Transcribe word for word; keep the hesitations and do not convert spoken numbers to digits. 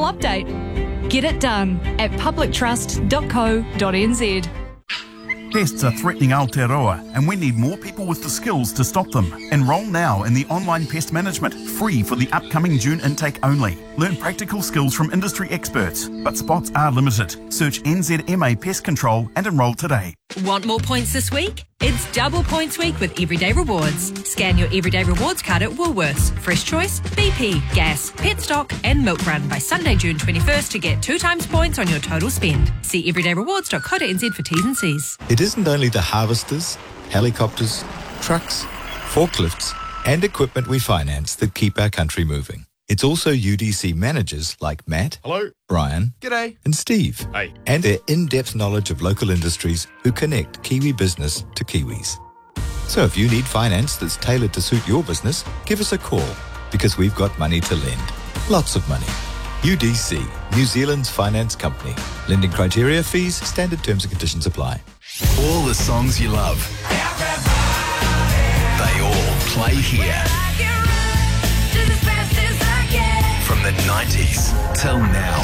update. Get it done at public trust dot co dot n z. Pests are threatening Aotearoa, and we need more people with the skills to stop them. Enrol now in the online pest management, free for the upcoming June intake only. Learn practical skills from industry experts, but spots are limited. Search N Z M A Pest Control and enrol today. Want more points this week? It's double points week with Everyday Rewards. Scan your Everyday Rewards card at Woolworths, Fresh Choice, B P, Gas, Petstock and Milk Run by Sunday, June twenty-first to get two times points on your total spend. See everyday rewards dot co dot n z for T's and C's. It isn't only the harvesters, helicopters, trucks, forklifts and equipment we finance that keep our country moving. It's also U D C managers like Matt, hello, Brian, g'day, and Steve, hey, and their in-depth knowledge of local industries who connect Kiwi business to Kiwis. So if you need finance that's tailored to suit your business, give us a call because we've got money to lend. Lots of money. U D C, New Zealand's finance company. Lending criteria, fees, standard terms and conditions apply. All the songs you love, they all play here. From the nineties till now.